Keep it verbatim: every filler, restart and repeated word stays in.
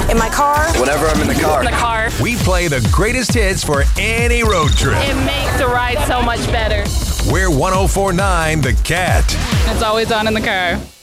In my car. Whenever I'm in the car. In the car. We play the greatest hits for any road trip. It makes the ride so much better. We're one oh four point nine The Cat. It's always on in the car.